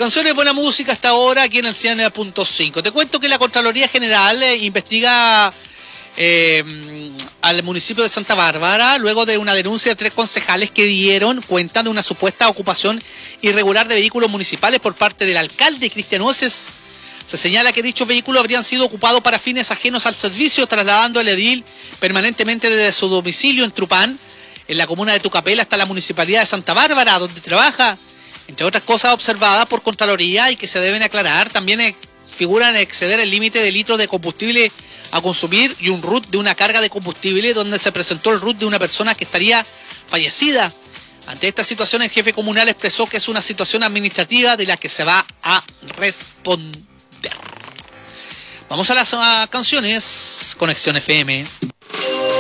Canciones, buena música hasta ahora aquí en el 100.5. Te cuento que la Contraloría General investiga al municipio de Santa Bárbara luego de una denuncia de 3 concejales que dieron cuenta de una supuesta ocupación irregular de vehículos municipales por parte del alcalde Cristian Oces. Se señala que dichos vehículos habrían sido ocupados para fines ajenos al servicio, trasladando al edil permanentemente desde su domicilio en Trupán, en la comuna de Tucapel, hasta la municipalidad de Santa Bárbara, donde trabaja. Entre otras cosas observadas por Contraloría y que se deben aclarar, también figuran exceder el límite de litros de combustible a consumir y un RUT de una carga de combustible donde se presentó el RUT de una persona que estaría fallecida. Ante esta situación, el jefe comunal expresó que es una situación administrativa de la que se va a responder. Vamos a las canciones. Conexión FM.